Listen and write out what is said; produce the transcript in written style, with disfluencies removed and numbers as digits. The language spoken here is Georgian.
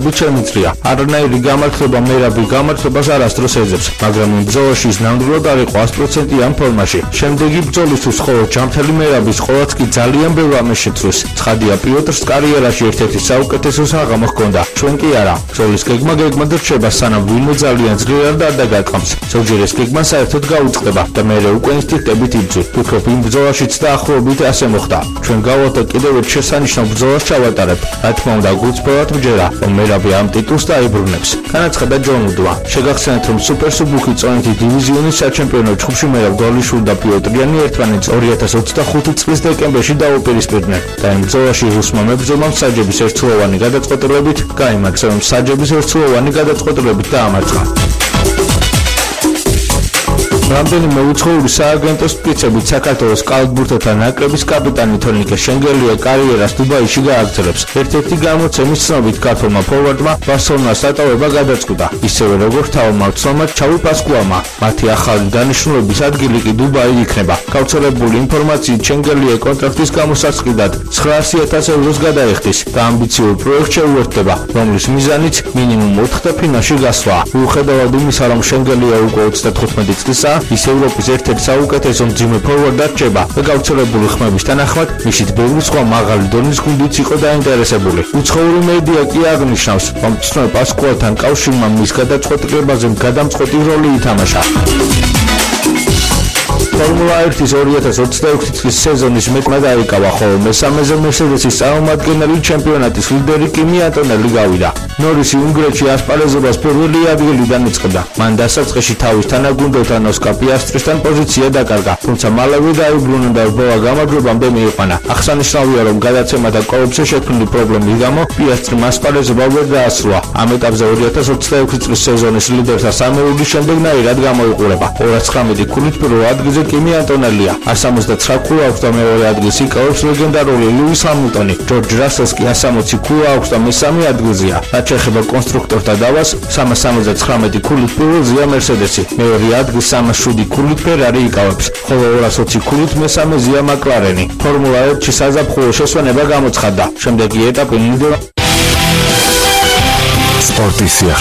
დაწყებით შემიძლია. არანაირი გამართლება მერაბი გამართლებას არასდროს ეძებს, მაგრამ იმ ბრძოლაში ის ნამდვილად არ იყო 100% ამ ფორმაში. შემდეგი ბრძოლისთვის ხოლო ჯანმრთელი მერაბის ყოლაც კი ძალიან ბევრ ამას შეცვლის. ცხადია, პიოტრს კარიერაში ერთ-ერთი საუკეთესო საღამო ჰქონდა. ჩვენ კი არა. ბრძოლის გეგმა დარჩება, სანამ ვინმე ძალიან ძლიერ არ დაგაყამს. ზოგჯერ ეს გეგმა საერთოდ გაუწყდება და მერე უკვე ინსტინქტებით იბრძვის. ვფიქრობ, იმ ბრძოლაშიც დაახლოებით ასე მოხდა. ჩვენ გავალთ და კიდევ ერთ შესანიშნავ ბრძოლას ჩავატარებთ. რა თქმა უნდა, გულწრფელად ვჯერა, რომ მერაბი ამ ტიტულს დაიბრუნებს. განაცხადა ჯონ უდმა. შეგახსენეთ, რომ სუპერსუბუქი წონითი დივიზიონის საჩემპიონო ჯგუფში მერაბ დოლიშვილი და პიოტრიანი ერთმანეთს 2025 წლის დეკემბერში დაუპირისპირდნენ და იმ ბრძოლაში რუსმა მებრძოლმა საჯების ერთწლოვანი გადაწყვეტილებით გაიმარჯვა, რომ საჯების ერთწლოვანი გადაწყვეტილებით დაამარცხა. რამდენიმე უცხოური სააგენტოს მტკიცებით საქართველოს კალათბურთელთა ნაკრების კაპიტანი თორნიკე შენგელია კარიერას დუბაიში გააგრძელებს. ერთ-ერთი გამოცემის ცნობით ქართველმა ფორვარდმა ბარსელონას დატოვება გადაწყვიტა, ისევე როგორც თავმა ცნობა ჩავი პასკუალმა. მათი ახალი დანიშნულების ადგილი კი დუბაი იქნება. გავრცელებული ინფორმაციით შენგელია კონტრაქტის გამოსაწყიდად 900,000 ევროს გადაიხდის და ამბიციურ პროექტს შეუერთდება, რომლის მიზანიც მინიმუმ 4 ფინალში გასვლა. მიუხედავად იმისა, რომ შენგელია უკვე 35 წლისაა, ის ევროპის ერთ-ერთი საუკეთესო მძიმე ფორვარდად რჩება და გავრცელებული ხმების თანახმად მისით ბევრი სხვა მაღალი დონის გუნდიც იყო დაინტერესებული. უცხოური მედია კი აღნიშნავს, რომ ცნობილ პასკუალთან კავშირმა მის გადაწყვეტილებაზე გადამწყვეტი როლი ითამაშა. ფორმულა 1-ის 2026 წლის სეზონის მეტმა დაიკავა, ხოლო მესამეზე მერსედესის წარმომადგენელი ჩემპიონატის ლიდერი კიმი ანტონელი გავიდა. ნორისი უნგრეთში ასპარეზობას პირველი ადგილიდან იწყებდა. მან დასაწყისში თავის თანაგუნდელთან ოსკარ პიასტრისთან პოზიცია დაკარგა, თუმცა მალევე დაიბრუნა და ბოა გამარჯვებამდე მიიყვანა. აღსანიშნავია, რომ გადაცემათა კორუფცია შექმნილი პრობლემის გამო პიასტრიმ ასპარეზობა ვერ დაასრულა. ამ ეტაპზე 2026 წლის სეზონის ლიდერთა სამეულის შემდეგნაირად გამოიყურება. 219 ქულით პირველ ადგილზე კიმი ანტონელია. 169 ქულა აქვს და მეორე ადგილს იკავებს ლეგენდარული ლუის ჰამილტონი. ჯორჯ რასელს კი 160 ქულა აქვს და მესამე ადგილზეა. რაც შეეხება კონსტრუქტორთა დავას, 379 ქულით პირველზეა მერსედესი. მეორე ადგილს 307 ქულით ფერარი იკავებს, ხოლო 220 ქულით მესამეზეა მაკლარენი. ფორმულა 1-ში საზაფხულო შესვენება გამოცხადდა. შემდეგი ეტაპი ნიდერლანდებში.